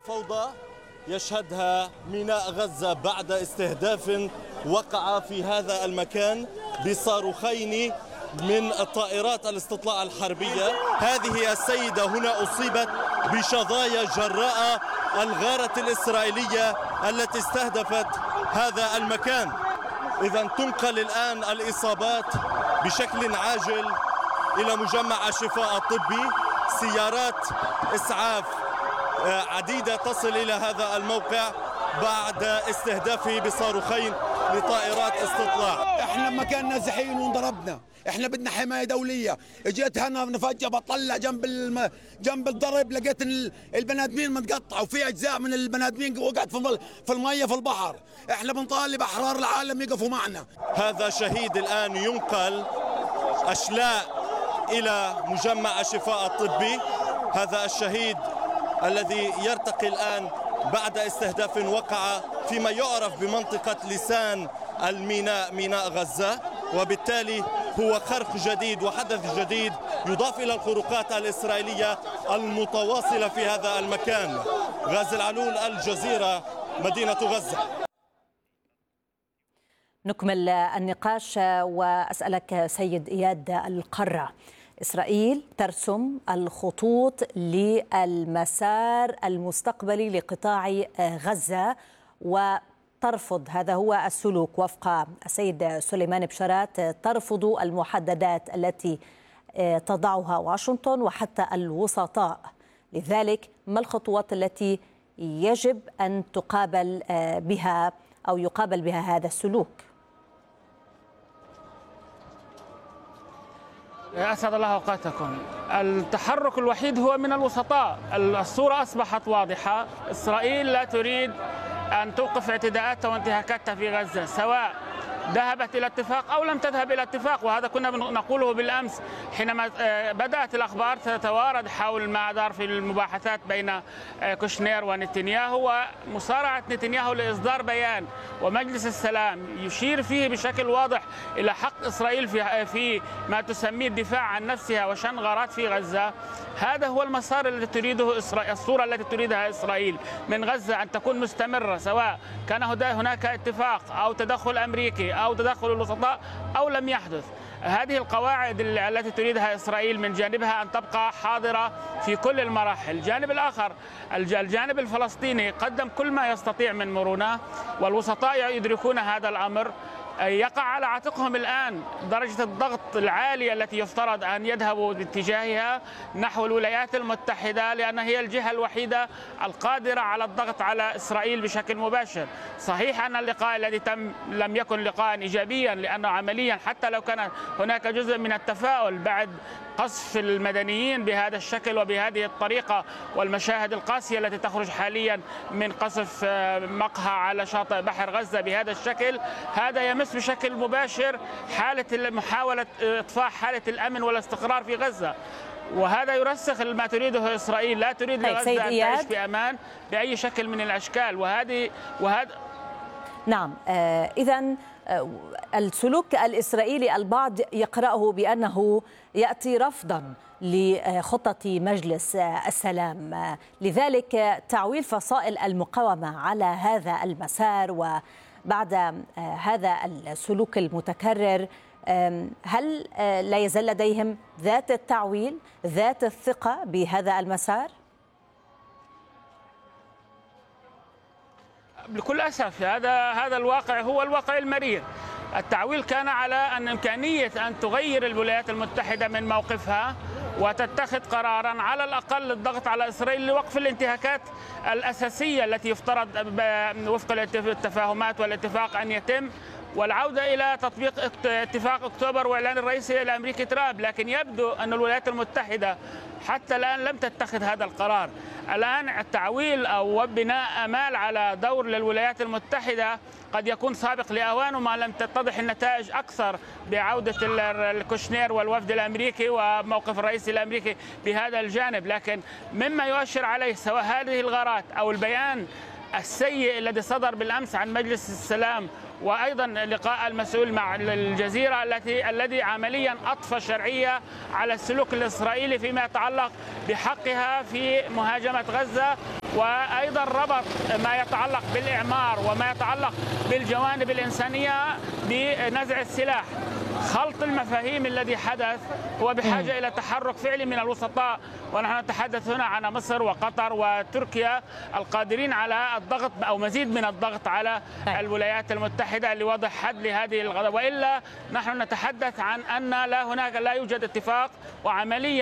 فوضى يشهدها ميناء غزة بعد استهداف وقع في هذا المكان بصاروخين من الطائرات الاستطلاع الحربية. هذه السيدة هنا أصيبت بشظايا جراء الغارة الإسرائيلية التي استهدفت هذا المكان. إذن تنقل الآن الإصابات بشكل عاجل إلى مجمع الشفاء الطبي. سيارات إسعاف عديدة تصل إلى هذا الموقع بعد استهدافه بصاروخين لطائرات استطلاع. احنا مكان نازحين وانضربنا، احنا بدنا حمايه دوليه. اجيت هنا فجاه بطلع جنب الضرب لقيت البني ادمين متقطعه وفي اجزاء من البني ادمين وقعت في الميه في البحر. احنا بنطالب احرار العالم يقفوا معنا. هذا شهيد الان ينقل اشلاء الى مجمع الشفاء الطبي. هذا الشهيد الذي يرتقي الان بعد استهداف وقع فيما يعرف بمنطقة لسان الميناء، ميناء غزة، وبالتالي هو خرق جديد وحدث جديد يضاف إلى الخروقات الإسرائيلية المتواصلة في هذا المكان. غازي العلول، الجزيرة، مدينة غزة. نكمل النقاش وأسألك سيد إياد القرة. إسرائيل ترسم الخطوط للمسار المستقبلي لقطاع غزة وترفض، هذا هو السلوك وفق السيد سليمان بشارات، ترفض المحددات التي تضعها واشنطن وحتى الوسطاء. لذلك ما الخطوات التي يجب أن تقابل بها أو يقابل بها هذا السلوك؟ أسعد الله أوقاتكم. التحرك الوحيد هو من الوسطاء. الصورة أصبحت واضحة. إسرائيل لا تريد أن توقف اعتداءاتها وانتهاكاتها في غزة، سواء ذهبت إلى اتفاق أو لم تذهب إلى اتفاق. وهذا كنا نقوله بالأمس حينما بدأت الأخبار تتوارد حول ما دار في المباحثات بين كوشنير ونتنياهو، ومسارعة نتنياهو لإصدار بيان ومجلس السلام يشير فيه بشكل واضح إلى حق إسرائيل في ما تسميه الدفاع عن نفسها وشن غارات في غزة. هذا هو المسار الذي تريده إسرائيل، الصورة التي تريدها إسرائيل من غزة أن تكون مستمرة، سواء كان هناك اتفاق أو تدخل أمريكي أو تدخل الوسطاء أو لم يحدث. هذه القواعد التي تريدها إسرائيل من جانبها أن تبقى حاضرة في كل المراحل. الجانب الآخر، الجانب الفلسطيني، قدم كل ما يستطيع من مرونة، والوسطاء يدركون هذا الأمر. يقع على عاتقهم الآن درجة الضغط العالية التي يفترض أن يذهبوا باتجاهها نحو الولايات المتحدة، لأنها هي الجهة الوحيدة القادرة على الضغط على إسرائيل بشكل مباشر. صحيح أن اللقاء الذي تم لم يكن لقاء إيجابيا، لأنه عمليا حتى لو كان هناك جزء من التفاؤل بعد قصف المدنيين بهذا الشكل وبهذه الطريقة والمشاهد القاسية التي تخرج حاليا من قصف مقهى على شاطئ بحر غزة بهذا الشكل، هذا يمس بشكل مباشر حالة محاولة إطفاء حالة الأمن والاستقرار في غزة. وهذا يرسخ ما تريده إسرائيل. لا تريد غزة أن تعيش بأمان بأي شكل من الأشكال. وهذا نعم. إذن السلوك الإسرائيلي البعض يقرأه بأنه يأتي رفضا لخطة مجلس السلام، لذلك تعويل فصائل المقاومة على هذا المسار وبعد هذا السلوك المتكرر، هل لا يزال لديهم ذات التعويل، ذات الثقة بهذا المسار؟ بكل أسف هذا الواقع هو الواقع المرير. التعويل كان على أن إمكانية أن تغير الولايات المتحدة من موقفها وتتخذ قرارا على الأقل للضغط على إسرائيل لوقف الانتهاكات الأساسية التي يفترض وفق التفاهمات والاتفاق أن يتم، والعودة إلى تطبيق اتفاق أكتوبر وإعلان الرئيس الأمريكي ترامب. لكن يبدو أن الولايات المتحدة حتى الآن لم تتخذ هذا القرار. الآن التعويل أو بناء آمال على دور للولايات المتحدة قد يكون سابق لأوانه ما لم تتضح النتائج أكثر بعودة الكوشنير والوفد الأمريكي وموقف الرئيس الأمريكي بهذا الجانب. لكن مما يؤشر عليه سواء هذه الغارات أو البيان السيء الذي صدر بالأمس عن مجلس السلام، وأيضا لقاء المسؤول مع الجزيرة الذي عمليا أضفى شرعية على السلوك الإسرائيلي فيما يتعلق بحقها في مهاجمة غزة، وأيضا ربط ما يتعلق بالإعمار وما يتعلق بالجوانب الإنسانية بنزع السلاح. خلط المفاهيم الذي حدث هو بحاجة إلى تحرك فعلي من الوسطاء، ونحن نتحدث هنا عن مصر وقطر وتركيا القادرين على الضغط أو مزيد من الضغط على الولايات المتحدة لوضع حد لهذه الغضب، وإلا نحن نتحدث عن أن لا يوجد اتفاق وعمليا